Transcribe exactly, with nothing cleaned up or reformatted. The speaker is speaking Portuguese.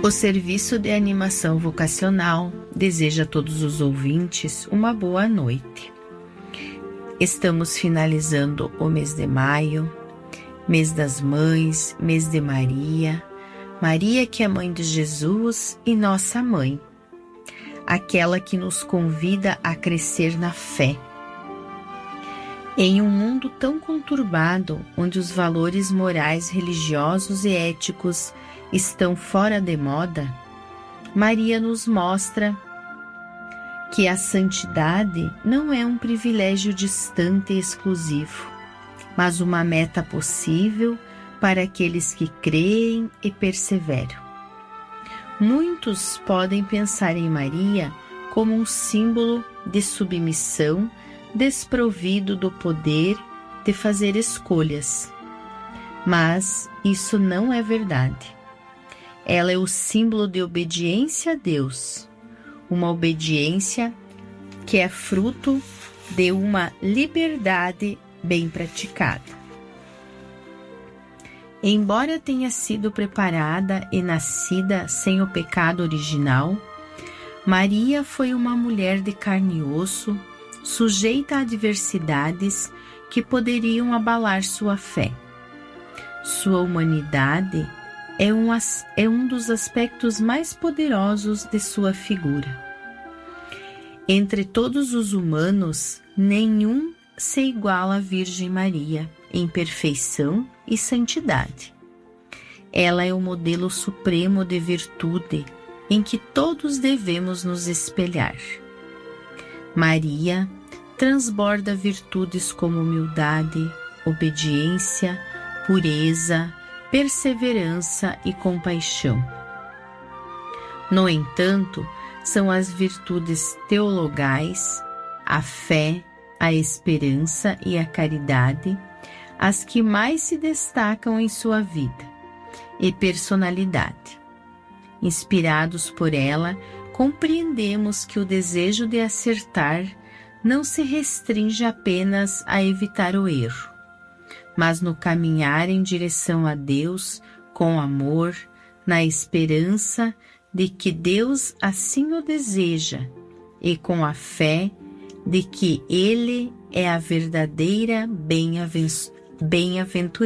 O Serviço de Animação Vocacional deseja a todos os ouvintes uma boa noite. Estamos finalizando o mês de maio, mês das mães, mês de Maria, Maria que é mãe de Jesus e nossa mãe, aquela que nos convida a crescer na fé. Em um mundo tão conturbado, onde os valores morais, religiosos e éticos estão fora de moda, Maria nos mostra que a santidade não é um privilégio distante e exclusivo, mas uma meta possível para aqueles que creem e perseveram. Muitos podem pensar em Maria como um símbolo de submissão, desprovido do poder de fazer escolhas. Mas isso não é verdade. Ela é o símbolo de obediência a Deus, uma obediência que é fruto de uma liberdade bem praticada. Embora tenha sido preparada e nascida sem o pecado original, Maria foi uma mulher de carne e osso, sujeita a adversidades que poderiam abalar sua fé. Sua humanidade é um, é um dos aspectos mais poderosos de sua figura. Entre todos os humanos, nenhum se iguala à Virgem Maria em perfeição e santidade. Ela é o modelo supremo de virtude em que todos devemos nos espelhar. Maria transborda virtudes como humildade, obediência, pureza, perseverança e compaixão. No entanto, são as virtudes teologais, a fé, a esperança e a caridade as que mais se destacam em sua vida e personalidade. Inspirados por ela, compreendemos que o desejo de acertar não se restringe apenas a evitar o erro, mas no caminhar em direção a Deus com amor, na esperança de que Deus assim o deseja e com a fé de que Ele é a verdadeira bem-aventurança.